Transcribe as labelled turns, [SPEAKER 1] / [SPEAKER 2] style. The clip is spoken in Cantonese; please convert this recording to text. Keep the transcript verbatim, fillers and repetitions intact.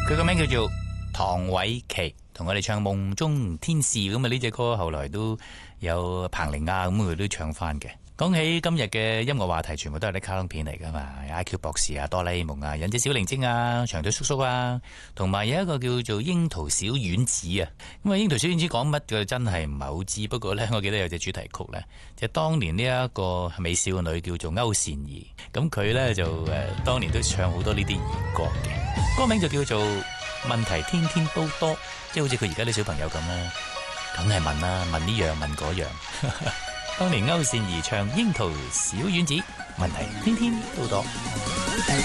[SPEAKER 1] 佢個名叫做唐偉琪，同我哋唱《夢中天使》咁啊！呢隻歌後來都有彭羚啊，咁佢都唱翻嘅。講起今日嘅音樂話題，全部都係啲卡通片嚟噶嘛 ，I Q 博士啊、哆啦 A 夢啊、忍者小靈精啊、長腿叔叔啊，同埋有一個叫做櫻桃小丸子啊。咁啊，櫻桃小丸子講乜嘅真係唔係好知，不過呢，我記得有隻主題曲呢，就係當年呢一個美少女叫做歐善儀，咁佢呢就誒、呃、當年都唱好多呢啲兒歌嘅，歌名就叫做問題天天都多，即係好似佢而家啲小朋友咁啦，梗係問啦，問呢樣問嗰樣。當年歐善儀唱櫻桃小丸子，問題天天都多。